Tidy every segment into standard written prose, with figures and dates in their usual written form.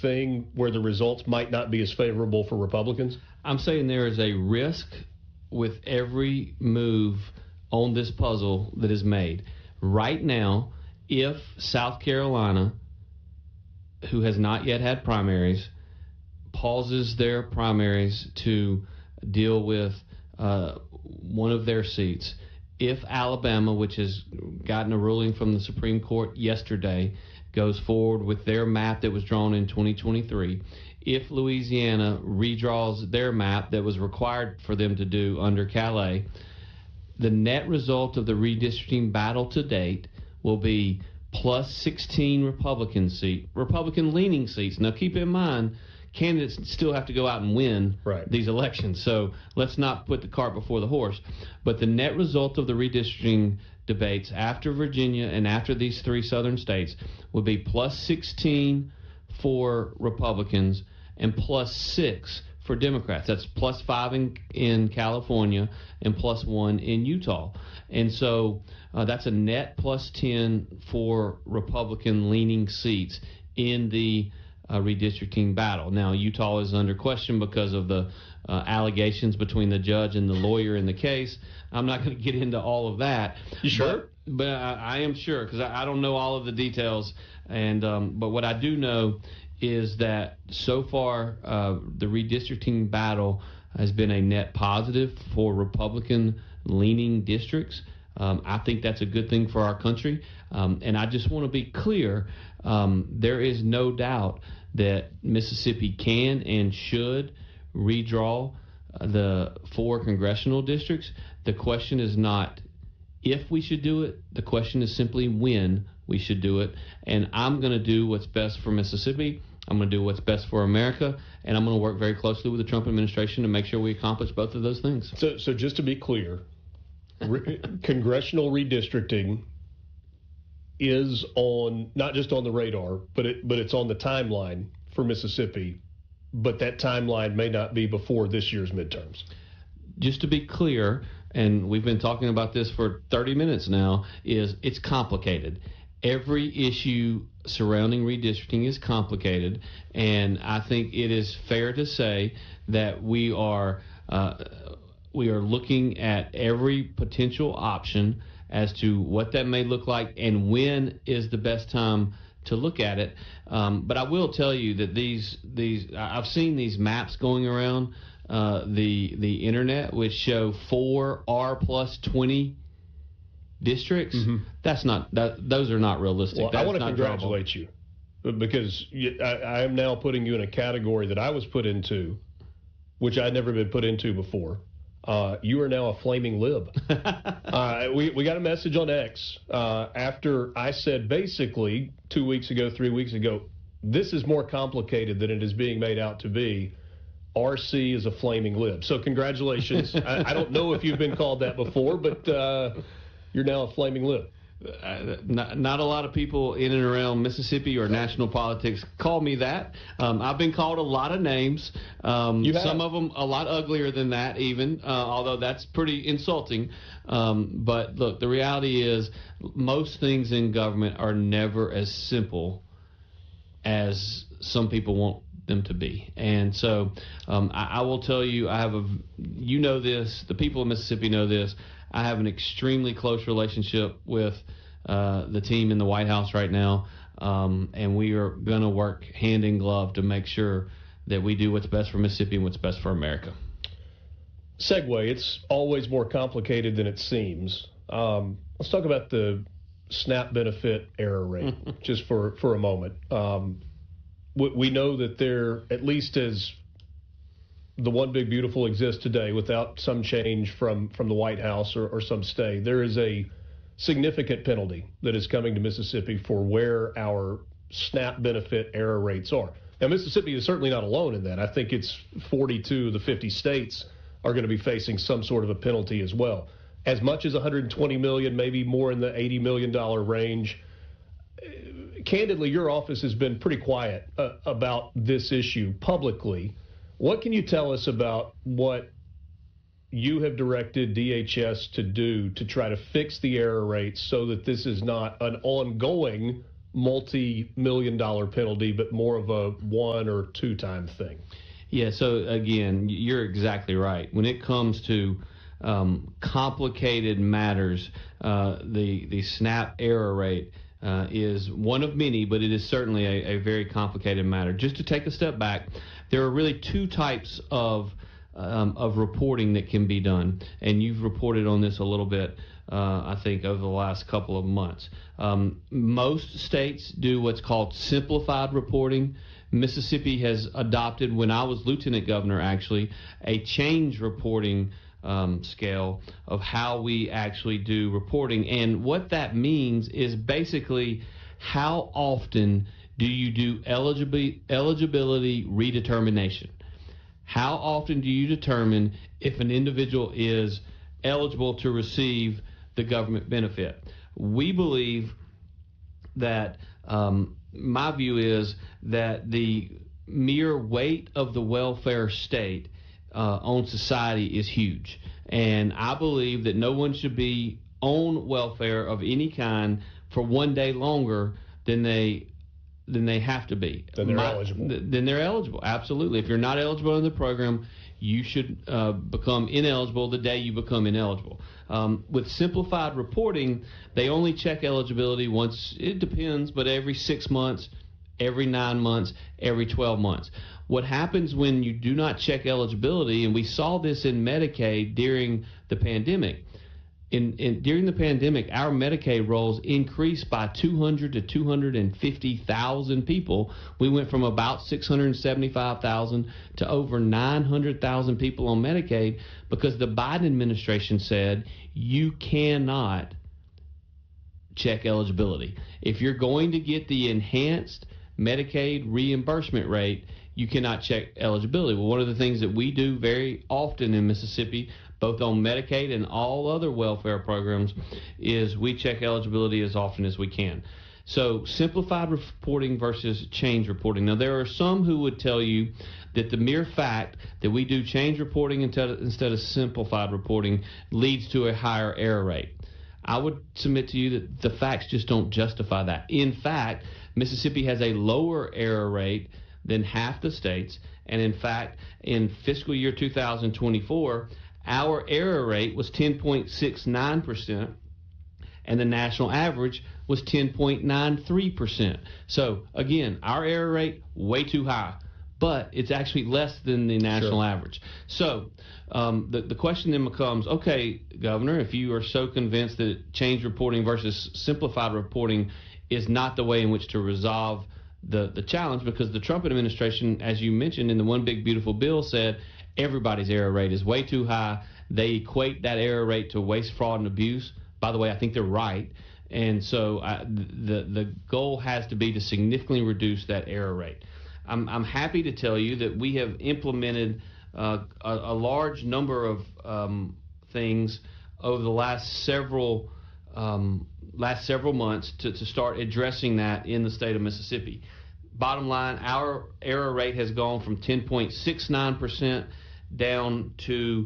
thing where the results might not be as favorable for Republicans? I'm saying there is a risk with every move on this puzzle that is made. Right now, if South Carolina, who has not yet had primaries, pauses their primaries to deal with one of their seats, if Alabama, which has gotten a ruling from the Supreme Court yesterday, goes forward with their map that was drawn in 2023, if Louisiana redraws their map that was required for them to do under Calais, the net result of the redistricting battle to date will be plus 16 Republican-leaning seats. Now, keep in mind, candidates still have to go out and win these elections, so let's not put the cart before the horse. But the net result of the redistricting debates after Virginia and after these three southern states would be plus 16 for Republicans and plus 6 for Democrats. That's plus 5 in California and plus 1 in Utah. And so that's a net plus 10 for Republican-leaning seats in the redistricting battle. Now, Utah is under question because of the allegations between the judge and the lawyer in the case. I'm not going to get into all of that. You sure? But I am sure, because I don't know all of the details. And but what I do know is that so far the redistricting battle has been a net positive for Republican-leaning districts. I think that's a good thing for our country. And I just want to be clear, there is no doubt that Mississippi can and should redraw the 4 congressional districts. The question is not if we should do it. The question is simply when we should do it. And I'm going to do what's best for Mississippi. I'm going to do what's best for America. And I'm going to work very closely with the Trump administration to make sure we accomplish both of those things. So just to be clear, congressional redistricting is on, not just on the radar, but it's on the timeline for Mississippi, but that timeline may not be before this year's midterms. Just to be clear, and we've been talking about this for 30 minutes now, is it's complicated. Every issue surrounding redistricting is complicated, and I think it is fair to say that we are looking at every potential option as to what that may look like and when is the best time to look at it. But I will tell you that these I've seen these maps going around the internet which show 4 R plus 20 districts. Mm-hmm. Those are not realistic. Well, I want to congratulate you, because I am now putting you in a category that I was put into, which I'd never been put into before. You are now a flaming lib. We got a message on X after I said basically 2 weeks ago, 3 weeks ago, this is more complicated than it is being made out to be. RC is a flaming lib. So congratulations. I don't know if you've been called that before, but you're now a flaming lib. Not a lot of people in and around Mississippi or national politics call me that. I've been called a lot of names. Some of them a lot uglier than that even, although that's pretty insulting. But look, the reality is most things in government are never as simple as some people want them to be. And so I will tell you, you know this, the people of Mississippi know this, I have an extremely close relationship with the team in the White House right now, and we are going to work hand in glove to make sure that we do what's best for Mississippi and what's best for America. Segue, it's always more complicated than it seems. Let's talk about the SNAP benefit error rate just for a moment. We know that there, at least as the One Big Beautiful exists today, without some change from the White House or some stay, there is a significant penalty that is coming to Mississippi for where our SNAP benefit error rates are. Now, Mississippi is certainly not alone in that. I think it's 42 of the 50 states are going to be facing some sort of a penalty as well. As much as $120 million, maybe more in the $80 million range. Candidly, your office has been pretty quiet about this issue publicly. What can you tell us about what you have directed DHS to do to try to fix the error rates so that this is not an ongoing multi-million-dollar penalty, but more of a 1 or 2 time thing. Yeah, so again, you're exactly right. When it comes to complicated matters, the SNAP error rate is one of many, but it is certainly a very complicated matter. Just to take a step back, there are really 2 types of reporting that can be done, and you've reported on this a little bit, I think, over the last couple of months. Most states do what's called simplified reporting. Mississippi has adopted, when I was lieutenant governor, actually, a change reporting scale of how we actually do reporting. And what that means is basically how often do you do eligibility redetermination? How often do you determine if an individual is eligible to receive the government benefit? We believe that my view is that the mere weight of the welfare state on society is huge. And I believe that no one should be on welfare of any kind for one day longer than they have to be. Then they're eligible. Then they're eligible, absolutely. If you're not eligible in the program, you should become ineligible the day you become ineligible. With simplified reporting, they only check eligibility once, it depends, but every 6 months, every 9 months, every 12 months. What happens when you do not check eligibility, and we saw this in Medicaid during the pandemic, during the pandemic, our Medicaid rolls increased by 200 to 250,000 people. We went from about 675,000 to over 900,000 people on Medicaid because the Biden administration said you cannot check eligibility. If you're going to get the enhanced Medicaid reimbursement rate, you cannot check eligibility. Well, one of the things that we do very often in Mississippi, both on Medicaid and all other welfare programs, is we check eligibility as often as we can. So simplified reporting versus change reporting. Now, there are some who would tell you that the mere fact that we do change reporting instead of simplified reporting leads to a higher error rate. I would submit to you that the facts just don't justify that. In fact, Mississippi has a lower error rate than half the states, and in fact, in fiscal year 2024, our error rate was 10.69%, and the national average was 10.93%. So again, our error rate, way too high, but it's actually less than the national average. So the question then becomes, okay, Governor, if you are so convinced that change reporting versus simplified reporting is not the way in which to resolve the challenge, because the Trump administration, as you mentioned in the One Big Beautiful Bill, said everybody's error rate is way too high. They equate that error rate to waste, fraud, and abuse. By the way, I think they're right. And so the goal has to be to significantly reduce that error rate. I'm happy to tell you that we have implemented a large number of things over the last several months to start addressing that in the state of Mississippi. Bottom line, our error rate has gone from 10.69% down to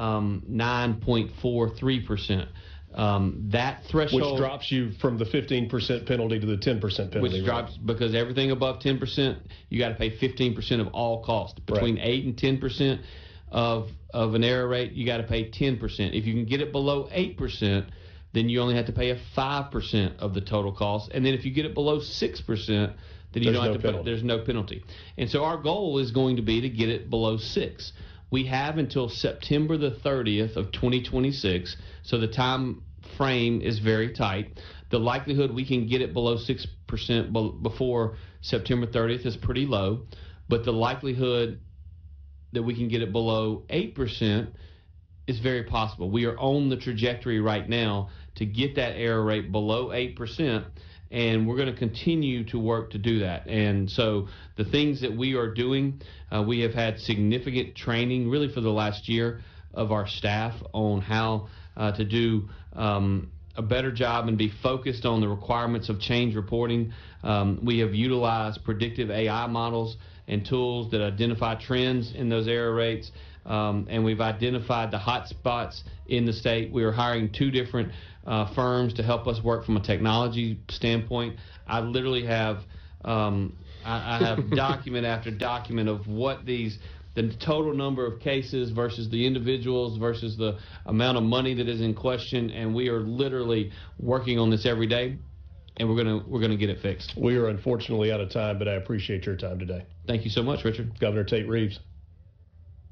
9.43%. That threshold, which drops you from the 15% penalty to the 10% penalty. Which drops because everything above 10%, you got to pay 15% of all costs. Between 8 and 10% of an error rate, you got to pay 10%. If you can get it below 8%, then you only have to pay a 5% of the total cost. And then if you get it below 6%, then you don't have to pay, there's no penalty. And so our goal is going to be to get it below 6%. We have until September the 30th of 2026, so the time frame is very tight. The likelihood we can get it below 6% before September 30th is pretty low, but the likelihood that we can get it below 8% is very possible. We are on the trajectory right now to get that error rate below 8%, and we're going to continue to work to do that. And so the things that we are doing, we have had significant training really for the last year of our staff on how to do a better job and be focused on the requirements of change reporting. We have utilized predictive AI models and tools that identify trends in those error rates. And we've identified the hot spots in the state. We are hiring 2 different firms to help us work from a technology standpoint. I literally have I have document after document of what the total number of cases versus the individuals versus the amount of money that is in question, and we are literally working on this every day, and we're gonna get it fixed. We are unfortunately out of time, but I appreciate your time today. Thank you so much, Richard. Governor Tate Reeves.